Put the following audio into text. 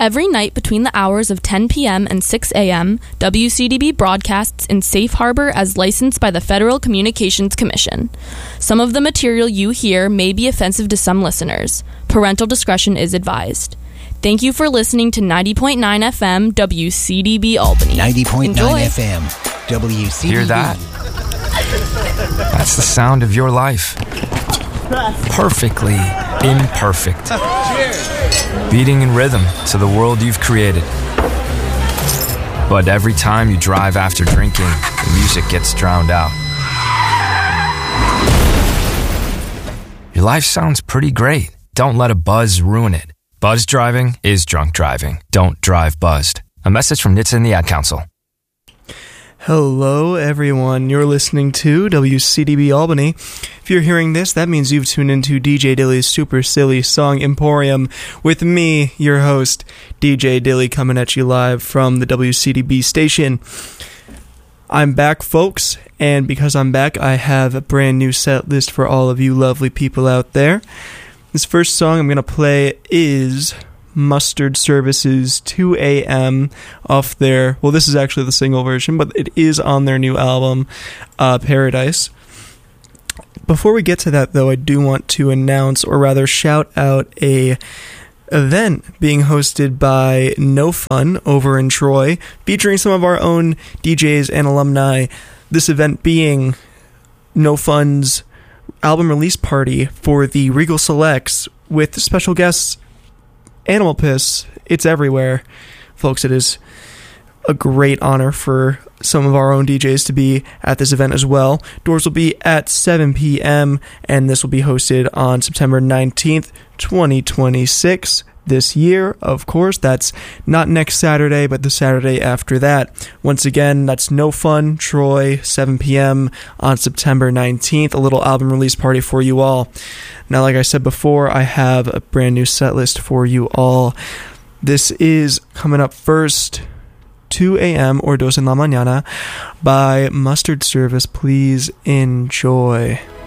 Every night between the hours of 10 p.m. and 6 a.m., WCDB broadcasts in safe harbor as licensed by the Federal Communications Commission. Some of the material you hear may be offensive to some listeners. Parental discretion is advised. Thank you for listening to 90.9 FM WCDB Albany. 90.9 Enjoy. FM WCDB. Hear that? That's the sound of your life. Perfectly imperfect. Beating in rhythm to the world you've created. But every time you drive after drinking, the music gets drowned out. Your life sounds pretty great. Don't let a buzz ruin it. Buzz driving is drunk driving. Don't drive buzzed. A message from NHTSA and the Ad Council. Hello, everyone. You're listening to WCDB Albany. If you're hearing this, that means you've tuned into DJ Dilly's Super Silly Song Emporium with me, your host, DJ Dilly, coming at you live from the WCDB station. I'm back, folks, and because I'm back, I have a brand new set list for all of you lovely people out there. This first song I'm going to play is Mustard Service's 2 a.m. off their, well, this is actually the single version, but it is on their new album, Paradise. Before we get to that, though, I do want to announce, or rather shout out, a event being hosted by No Fun over in Troy, featuring some of our own DJs and alumni. This event being No Fun's album release party for the Regal Selects with special guests Animal Piss. It's everywhere, folks. It is a great honor for some of our own DJs to be at this event as well. Doors will be at 7 p.m. and this will be hosted on September 19th, 2026. This year, of course. That's not next Saturday, but the Saturday after that. Once again, that's No Fun, Troy, 7 p.m. on September 19th. A little album release party for you all. Now, like I said before, I have a brand new set list for you all. This is coming up first, 2 a.m. or Dos en la Mañana by Mustard Service. Please enjoy.